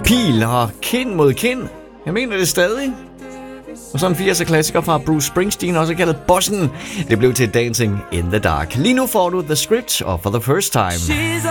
Pil og Kind mod Kind. Jeg mener det stadig. Og så en 80'er klassiker fra Bruce Springsteen, også kaldet Bossen. Det blev til Dancing in the Dark. Lige nu får du The Script og For the First Time.